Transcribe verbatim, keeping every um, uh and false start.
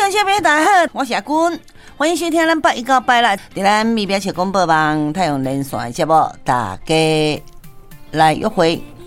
众小朋友大家好，我是阿君，欢迎收听咱八一到八六在咱咪标切广播网太阳连线的节目，大家来约会